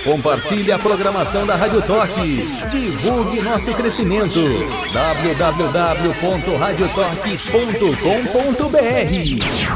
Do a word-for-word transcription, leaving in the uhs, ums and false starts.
Compartilhe a programação da Rádio Toque. Divulgue nosso crescimento. w w w ponto rádio toque ponto com ponto b r